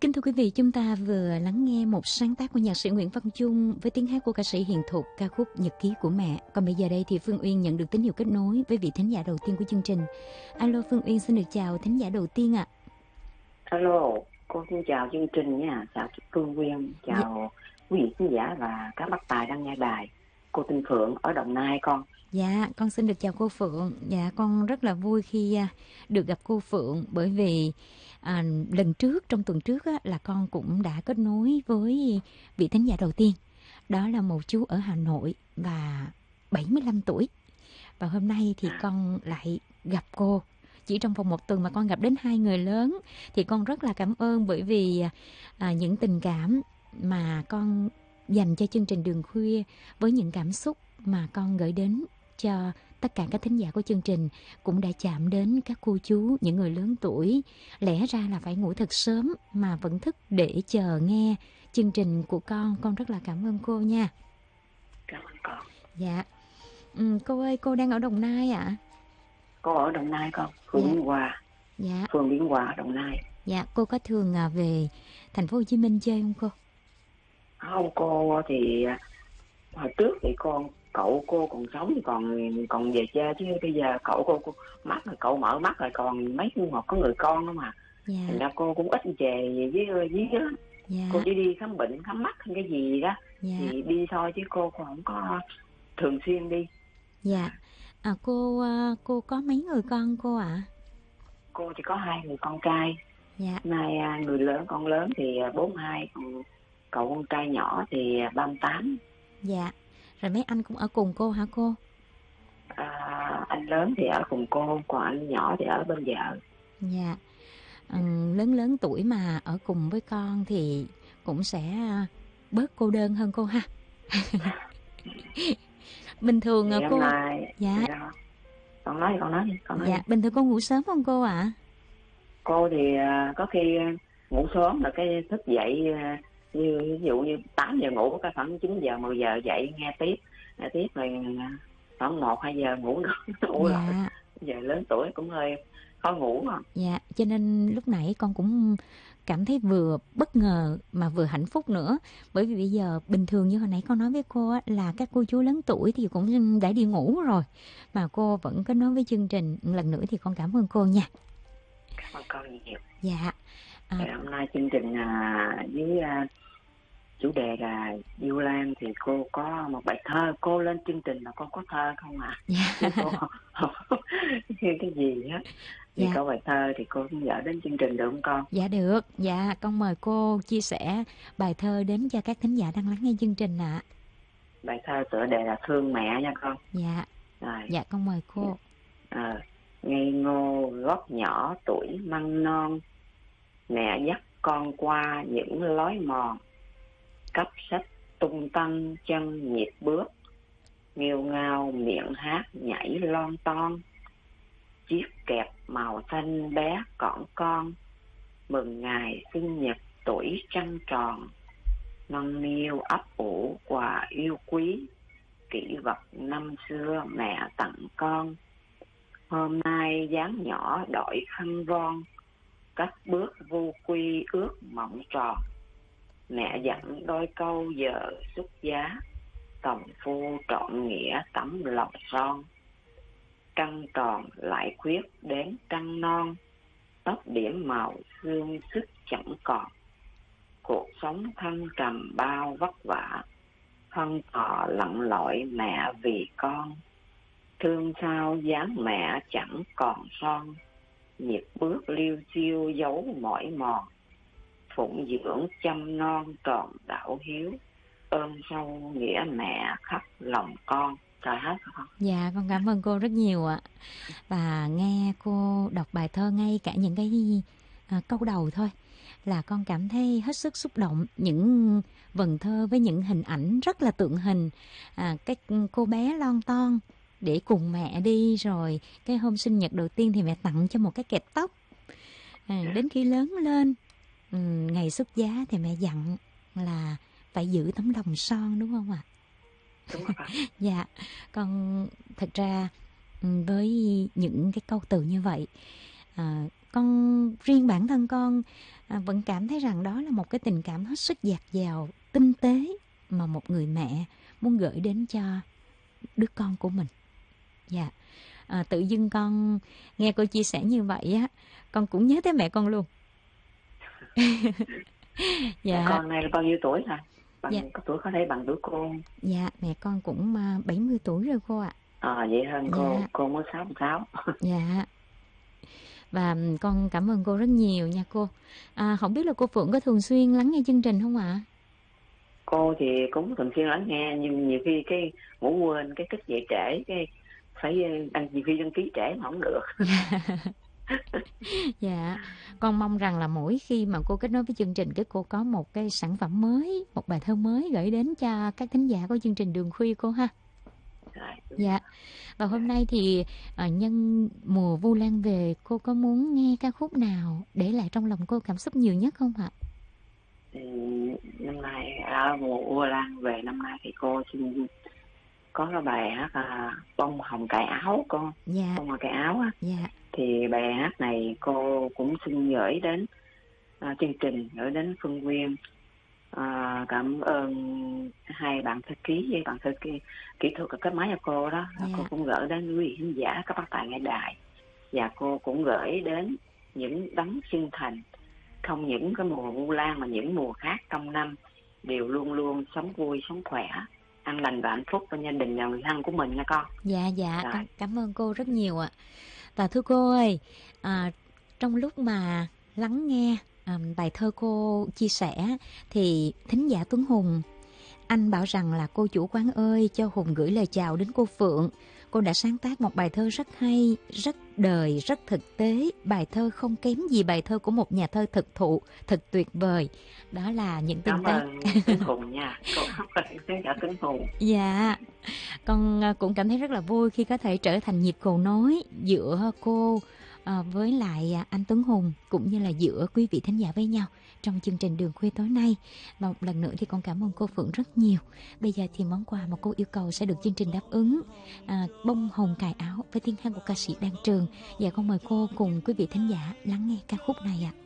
Kính thưa quý vị, chúng ta vừa lắng nghe một sáng tác của nhạc sĩ Nguyễn Văn Chung với tiếng hát của ca sĩ Hiền Thục, ca khúc Nhật ký của mẹ. Còn bây giờ đây thì Phương Uyên nhận được tín hiệu kết nối với vị thính giả đầu tiên của chương trình. Alo, Phương Uyên xin được chào thính giả đầu tiên ạ. Alo, cô xin chào chương trình nha, chào Phương Uyên, chào quý vị khán giả và các bác tài đang nghe đài. Cô tên Phượng ở Đồng Nai con. Dạ, con xin được chào cô Phượng. Dạ, con rất là vui khi được gặp cô Phượng bởi vì lần trước, trong tuần trước là con cũng đã kết nối với vị thính giả đầu tiên. Đó là một chú ở Hà Nội và 75 tuổi. Và hôm nay thì con lại gặp cô. Chỉ trong vòng một tuần mà con gặp đến 2 người lớn. Thì con rất là cảm ơn bởi vì những tình cảm mà con dành cho chương trình Đường Khuya, với những cảm xúc mà con gửi đến cho tất cả các thính giả của chương trình cũng đã chạm đến các cô chú, những người lớn tuổi lẽ ra là phải ngủ thật sớm mà vẫn thức để chờ nghe chương trình của con. Con rất là cảm ơn cô nha. Cảm ơn con. Dạ. Cô ơi, cô đang ở Đồng Nai ạ? Cô ở Đồng Nai con, phường Biên Hòa. Dạ. Phường Biên Hòa, Đồng Nai. Dạ, cô có thường về thành phố Hồ Chí Minh chơi không cô? Không, cô thì hồi trước thì cậu cô còn sống thì còn về chơi, chứ bây giờ cậu cô mắt rồi, cậu mở mắt rồi, còn mấy một có người con đó mà. Dạ. Thành ra cô cũng ít về với đó. Dạ. Cô chỉ đi khám bệnh, khám mắt hay cái gì đó. Dạ. Thì đi thôi chứ cô không có thường xuyên đi. Dạ. Cô có mấy người con cô ạ? Cô chỉ có 2 người con trai. Dạ. Nay người lớn, con lớn thì 42, còn cậu con trai nhỏ thì 38. Dạ. Rồi mấy anh cũng ở cùng cô hả cô? Anh lớn thì ở cùng cô, còn anh nhỏ thì ở bên vợ. Dạ. Lớn tuổi mà ở cùng với con thì cũng sẽ bớt cô đơn hơn cô ha. Bình thường thì cô nay, dạ con nói đi. Dạ, bình thường cô ngủ sớm không cô ạ? Cô thì có khi ngủ sớm là cái thức dậy, như ví dụ như 8 giờ ngủ, cái khoảng 9 giờ 10 giờ dậy nghe tiếp rồi khoảng 1-2 giờ ngủ nữa. Ngủ Dạ. lại. Giờ lớn tuổi cũng hơi khó ngủ mà. Dạ, cho nên lúc nãy con cũng cảm thấy vừa bất ngờ mà vừa hạnh phúc nữa. Bởi vì bây giờ bình thường như hồi nãy con nói với cô á, là các cô chú lớn tuổi thì cũng đã đi ngủ rồi, mà cô vẫn có nói với chương trình. Lần nữa thì con cảm ơn cô nha. Cảm ơn con nhiều. Dạ. Hôm nay chương trình với chủ đề là Diêu Lan, thì cô có một bài thơ. Cô lên chương trình là con có thơ không ạ? Dạ. Chứ cô không cái gì hết. Thì Dạ. có bài thơ thì cô cũng gửi đến chương trình được không con? Dạ được. Dạ, con mời cô chia sẻ bài thơ đến cho các thính giả đang lắng nghe chương trình ạ. Bài thơ tựa đề là Thương Mẹ nha con. Dạ. Rồi. Dạ, con mời cô. Ngây ngô gót nhỏ tuổi măng non, mẹ dắt con qua những lối mòn, cấp sách tung tăng chân nhịp bước, nghêu ngao miệng hát nhảy lon ton. Chiếc kẹp màu xanh bé cỏn con, mừng ngày sinh nhật tuổi trăng tròn. Nâng niu ấp ủ quà yêu quý, kỷ vật năm xưa mẹ tặng con. Hôm nay dáng nhỏ đội khăn von, cất bước vu quy ước mộng tròn. Mẹ dặn đôi câu giờ xuất giá, tòng phu trọn nghĩa tấm lòng son. Trăng tròn lại khuyết đến trăng non, tóc điểm màu xương sức chẳng còn. Cuộc sống thăng trầm bao vất vả, thân thọ lặn lội mẹ vì con. Thương sao dáng mẹ chẳng còn son, nhịp bước liêu xiêu giấu mỏi mòn. Phụng dưỡng chăm non tròn đạo hiếu, ơn sâu nghĩa mẹ khắc lòng con. Trời hết không? Dạ, con cảm ơn cô rất nhiều ạ. Và nghe cô đọc bài thơ, ngay cả những cái câu đầu thôi là con cảm thấy hết sức xúc động. Những vần thơ với những hình ảnh rất là tượng hình, cái cô bé lon ton để cùng mẹ đi, rồi cái hôm sinh nhật đầu tiên thì mẹ tặng cho một cái kẹp tóc. Đến khi lớn lên, ngày xuất giá thì mẹ dặn là phải giữ tấm lòng son, đúng không ạ? Đúng rồi. Dạ, con thật ra với những cái câu từ như vậy, con riêng bản thân con vẫn cảm thấy rằng đó là một cái tình cảm hết sức dạt dào, tinh tế mà một người mẹ muốn gửi đến cho đứa con của mình. Dạ. Tự dưng con nghe cô chia sẻ như vậy á, con cũng nhớ tới mẹ con luôn. Mẹ Dạ. con này là bao nhiêu tuổi hả? Dạ. Có tuổi có thể bằng tuổi cô. Dạ, mẹ con cũng 70 tuổi rồi cô ạ. Vậy hơn Dạ. cô mới 66. Dạ. Và con cảm ơn cô rất nhiều nha cô. Không biết là cô Phượng có thường xuyên lắng nghe chương trình không ạ? Cô thì cũng thường xuyên lắng nghe, nhưng nhiều khi cái ngủ quên, cái thức dậy trễ, cái phải nhiều khi đăng ký trễ mà không được. Dạ, con mong rằng là mỗi khi mà cô kết nối với chương trình, cái cô có một cái sản phẩm mới, một bài thơ mới gửi đến cho các thính giả của chương trình Đường Khuya cô ha. Dạ. Và hôm nay thì nhân mùa Vu Lan về, cô có muốn nghe ca khúc nào để lại trong lòng cô cảm xúc nhiều nhất không ạ? Năm nay mùa Vu Lan về năm nay thì cô xin có cái bài hát Bông Hồng Cài Áo con. Dạ. Bông Hồng Cài Áo á. Dạ. Thì bài hát này cô cũng xin gửi đến chương trình, gửi đến Phương Nguyên. Cảm ơn hai bạn thư ký với bạn thư kỹ thuật ở cái máy cho cô đó. Cô cũng gửi đến quý vị khán giả, các bác tài nghe đài, và cô cũng gửi đến những đấng sinh thành, không những cái mùa Vu Lan mà những mùa khác trong năm đều luôn luôn sống vui, sống khỏe, an lành và hạnh phúc với gia đình và người thân của mình nha con. Dạ, cảm ơn cô rất nhiều ạ. Và thưa cô ơi, trong lúc mà lắng nghe bài thơ cô chia sẻ thì thính giả Tuấn Hùng, anh bảo rằng là cô chủ quán ơi, cho Hùng gửi lời chào đến cô Phượng. Cô đã sáng tác một bài thơ rất hay, rất đời, rất thực tế. Bài thơ không kém gì bài thơ của một nhà thơ thực thụ, thật tuyệt vời. Đó là những tương tác. Cảm ơn Tuấn Hùng nha. Cảm ơn Tuấn Hùng. Dạ, con cũng cảm thấy rất là vui khi có thể trở thành nhịp cầu nối giữa cô với lại anh Tuấn Hùng, cũng như là giữa quý vị thính giả với nhau trong chương trình Đường Khuya tối nay. Và một lần nữa thì con cảm ơn cô Phượng rất nhiều. Bây giờ thì món quà mà cô yêu cầu sẽ được chương trình đáp ứng, Bông Hồng Cài Áo với tiếng hát của ca sĩ Đan Trường. Và con mời cô cùng quý vị thính giả lắng nghe ca khúc này ạ.